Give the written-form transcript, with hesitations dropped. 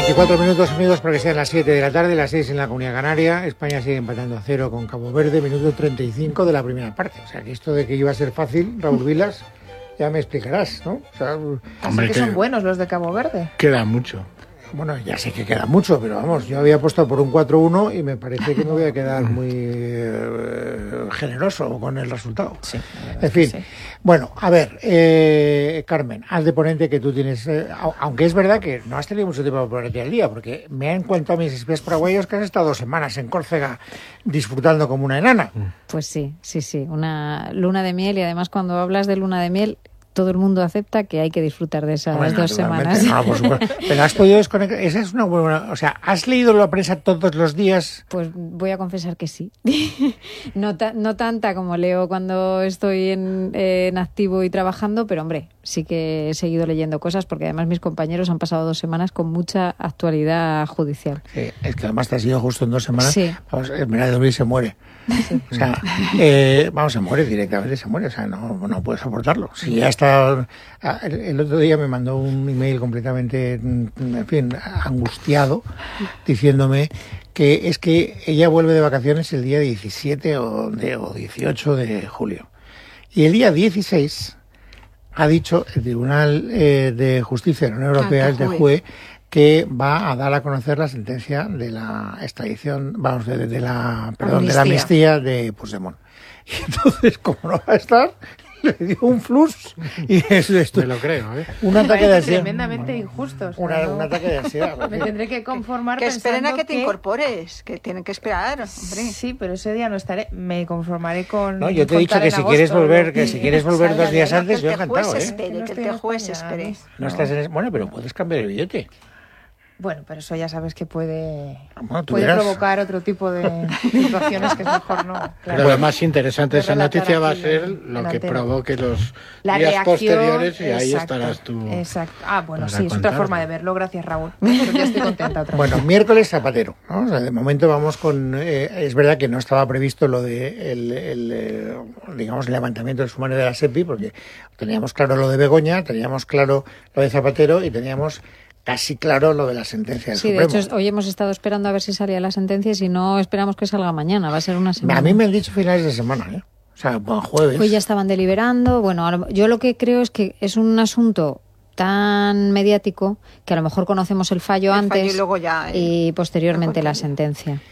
24 minutos, amigos, para que sean las 7 de la tarde, las 6 en la Comunidad Canaria. España sigue empatando a 0 con Cabo Verde, minuto 35 de la primera parte. O sea, que esto de que iba a ser fácil, Raúl Vilas, ya me explicarás, ¿no? O sea, Así que son buenos los de Cabo Verde. Queda mucho. Bueno, ya sé que queda mucho, pero vamos, yo había apostado por un 4-1 y me parece que me voy a quedar muy generoso con el resultado. Sí, en fin, sí. Bueno, a ver, Carmen, haz de ponente que tú tienes, aunque es verdad que no has tenido mucho tiempo para ponerte al día, porque me han contado mis espías paraguayos que has estado 2 semanas en Córcega disfrutando como una enana. Pues sí, una luna de miel, y además cuando hablas de luna de miel, todo el mundo acepta que hay que disfrutar de esas 2 semanas. No, por supuesto. Pero has podido desconectar. Esa es una buena. O sea, ¿has leído la prensa todos los días? Pues voy a confesar que sí. No tanta como leo cuando estoy en activo y trabajando, pero hombre, sí que he seguido leyendo cosas, porque además mis compañeros han pasado 2 semanas con mucha actualidad judicial. Sí, es que además te has ido justo en 2 semanas. Sí. Vamos, el Mera de Abril se muere. Sí. O sea, se muere directamente, se muere. O sea, no puede soportarlo. Si ya está. El otro día me mandó un email completamente, en fin, angustiado, diciéndome que es que ella vuelve de vacaciones el día 17 o 18 de julio. Y el día 16 ha dicho el Tribunal de Justicia de la Unión Europea, el TJUE, que va a dar a conocer la sentencia de la extradición, vamos, de la amnistía de Puigdemont. Y entonces, como no va a estar, le dio un flux y esto. Me lo creo, ¿eh? Un ataque de ansiedad. Tremendamente injustos. Un ataque de ansiedad. Me tendré que conformar que esperen pensando a que te incorpores, que tienen que esperar, hombre. Sí, pero ese día no estaré. Me conformaré con. No, yo te he dicho que si quieres volver, 2 días antes, yo encantado, que el juez espere. No estás en bueno, pero puedes cambiar el billete. Bueno, pero eso ya sabes que puede verás. provocar otro tipo de situaciones que es mejor no. Claro. Pero lo más interesante de esa noticia va a ser lo que provoque los días posteriores, y ahí estarás tú. Exacto. Bueno, sí, es otra forma de verlo. Gracias, Raúl. Ya estoy contenta otra vez. Bueno, miércoles Zapatero, ¿no? O sea, de momento vamos con. Es verdad que no estaba previsto lo de el levantamiento del sumario de la SEPI, porque teníamos claro lo de Begoña, teníamos claro lo de Zapatero y teníamos casi claro lo de la sentencia del Supremo. De hecho, hoy hemos estado esperando a ver si salía la sentencia, y si no, esperamos que salga mañana. Va a ser una semana. A mí me han dicho finales de semana, ¿eh? O sea, jueves. Hoy ya estaban deliberando. Bueno, yo lo que creo es que es un asunto tan mediático que a lo mejor conocemos el fallo antes y luego ya, y posteriormente la sentencia.